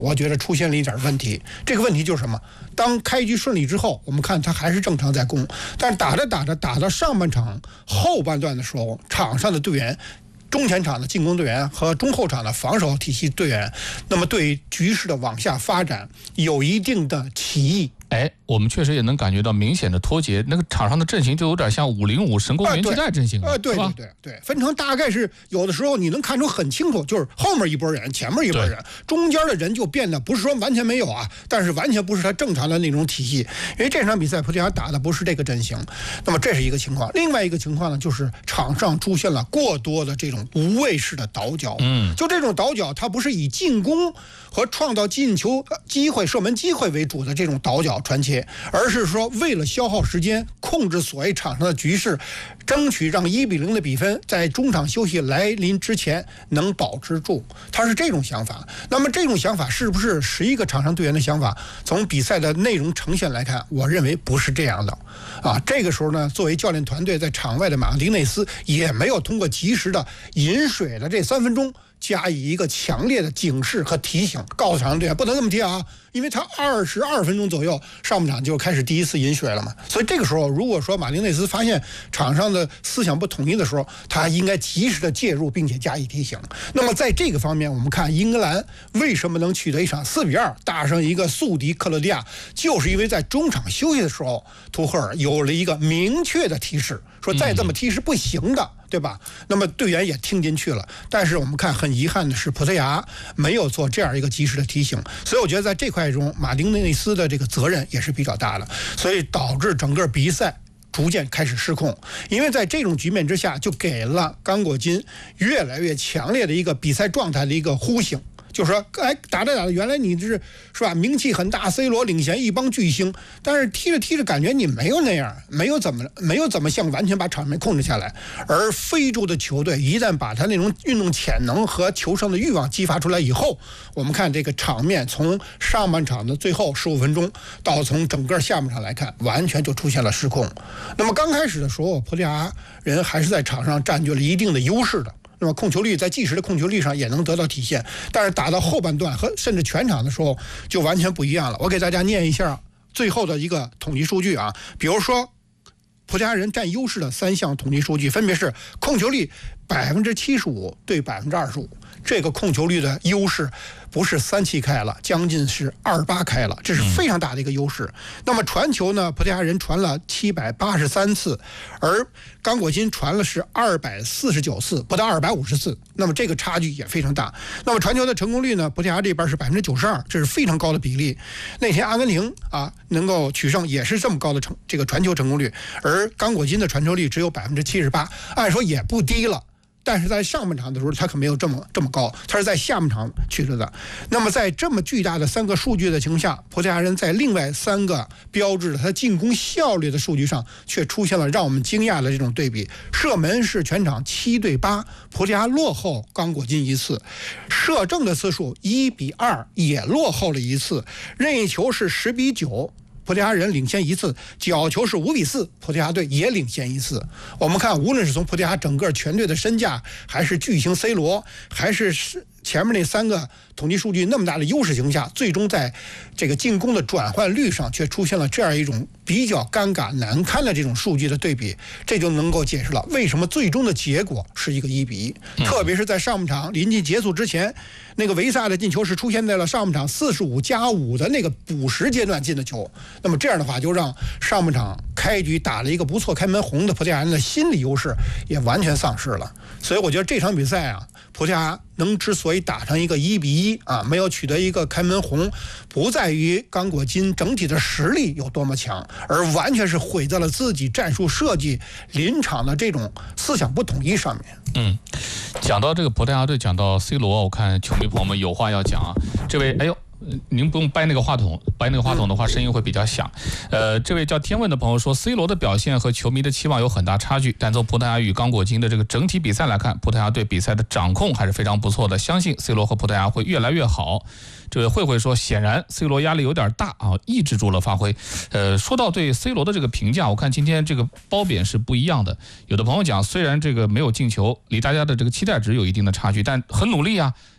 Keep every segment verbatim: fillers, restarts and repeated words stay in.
我觉得出现了一点问题。这个问题就是什么？当开局顺利之后，我们看他还是正常在攻，但打着打着打到上半场后半段的时候，场上的队员。中前场的进攻队员和中后场的防守体系队员，那么对局势的往下发展有一定的歧义。 哎，我们确实也能感觉到明显的脱节，那个场上的阵型就有点像五零五神功元气弹阵型了， 呃，对对对对，分成大概是有的时候你能看出很清楚，就是后面一波人，前面一波人，中间的人就变得不是说完全没有啊，但是完全不是他正常的那种体系。因为这场比赛葡萄牙打的不是这个阵型，那么这是一个情况。另外一个情况呢，就是场上出现了过多的这种无谓式的倒脚，嗯，就这种倒脚，它不是以进攻和创造进球机会、射门机会为主的这种倒脚传切，而是说为了消耗时间，控制所谓场上的局势，争取让一比零的比分在中场休息来临之前能保持住。他是这种想法。那么这种想法是不是十一个场上队员的想法？从比赛的内容呈现来看，我认为不是这样的。啊，这个时候呢，作为教练团队在场外的马丁内斯也没有通过及时的饮水的这三分钟。加以一个强烈的警示和提醒，告诉场上队员不能这么踢啊！因为他二十二分钟左右上半场就开始第一次饮水了嘛，所以这个时候如果说马丁内斯发现场上的思想不统一的时候，他应该及时的介入并且加以提醒。那么在这个方面，我们看英格兰为什么能取得一场四比二打上一个宿敌克罗地亚，就是因为在中场休息的时候，图赫尔有了一个明确的提示，说再这么踢是不行的。对吧？那么队员也听进去了，但是我们看很遗憾的是，葡萄牙没有做这样一个及时的提醒，所以我觉得在这块中，马丁内斯的这个责任也是比较大的，所以导致整个比赛逐渐开始失控。因为在这种局面之下，就给了刚果金越来越强烈的一个比赛状态的一个呼醒。就是说，哎，打着打着，原来你这是是吧？名气很大 ，C 罗领衔一帮巨星，但是踢着踢着，感觉你没有那样，没有怎么没有怎么像完全把场面控制下来。而非洲的球队一旦把他那种运动潜能和求胜的欲望激发出来以后，我们看这个场面从上半场的最后十五分钟到从整个下半场来看，完全就出现了失控。那么刚开始的时候，葡萄牙人还是在场上占据了一定的优势的。那么控球率在计时的控球率上也能得到体现，但是打到后半段和甚至全场的时候就完全不一样了。我给大家念一下最后的一个统计数据啊，比如说葡萄牙人占优势的三项统计数据分别是控球率百分之七十五对百分之二十五，这个控球率的优势不是三七开了，将近是二八开了，这是非常大的一个优势。嗯、那么传球呢，葡萄牙人传了七百八十三次，而刚果金传了是二百四十九次，不到二百五十次，那么这个差距也非常大。那么传球的成功率呢，葡萄牙这边是百分之九十二，这是非常高的比例。那天阿根廷啊能够取胜也是这么高的成这个传球成功率，而刚果金的传球率只有百分之七十八，按说也不低了。但是在上半场的时候，他可没有这么这么高，他是在下半场取得的。那么在这么巨大的三个数据的情况下，葡萄牙人在另外三个标志的他进攻效率的数据上，却出现了让我们惊讶的这种对比。射门是全场七对八，葡萄牙落后刚果金一次；射正的次数一比二，也落后了一次；任意球是十比九。葡萄牙人领先一次，角球是五比四，葡萄牙队也领先一次。我们看，无论是从葡萄牙整个全队的身价，还是巨星 C 罗，还是前面那三个统计数据那么大的优势情况下，最终在这个进攻的转换率上却出现了这样一种比较尴尬难堪的这种数据的对比，这就能够解释了为什么最终的结果是一个一比一。特别是在上半场临近结束之前，那个维萨的进球是出现在了上半场四十五加五的那个补时阶段进的球，那么这样的话就让上半场开局打了一个不错开门红的葡萄牙人的心理优势也完全丧失了。所以我觉得这场比赛啊，葡萄牙能之所以打成一个一比一啊，没有取得一个开门红，不在于刚果金整体的实力有多么强，而完全是毁在了自己战术设计临场的这种思想不统一上面。 嗯，讲到这个葡萄牙队，讲到 C 罗，我看球迷朋友们有话要讲啊。这位，哎呦。您不用掰那个话筒，掰那个话筒的话声音会比较响。呃，这位叫天问的朋友说 ，C 罗的表现和球迷的期望有很大差距，但从葡萄牙与刚果金的这个整体比赛来看，葡萄牙对比赛的掌控还是非常不错的，相信 C 罗和葡萄牙会越来越好。这位慧慧说，显然 C 罗压力有点大啊，抑制住了发挥。呃，说到对 C 罗的这个评价，我看今天这个褒贬是不一样的。有的朋友讲，虽然这个没有进球，离大家的这个期待值有一定的差距，但很努力啊。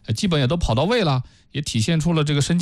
基本也都跑到位了，也体现出了这个身